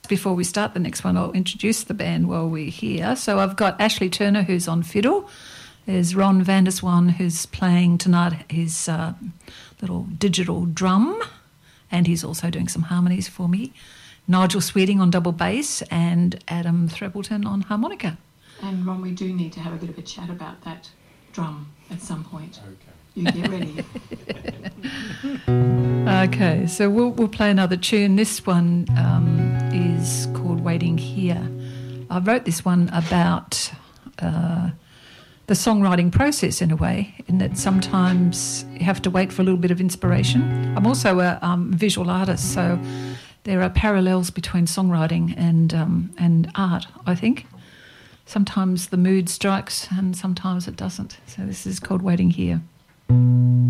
Before we start the next one, I'll introduce the band while we're here. So I've got Ashley Turner, who's on fiddle. There's Ron Vanderswan, who's playing tonight his little digital drum, and he's also doing some harmonies for me. Nigel Sweeting on double bass and Adam Threppleton on harmonica. And Ron, we do need to have a bit of a chat about that drum at some point. Okay. You get ready. Okay, so we'll play another tune. This one is called Waiting Here. I wrote this one about the songwriting process in a way, in that sometimes you have to wait for a little bit of inspiration. I'm also a visual artist, so there are parallels between songwriting and art, I think. Sometimes the mood strikes and sometimes it doesn't. So this is called Waiting Here.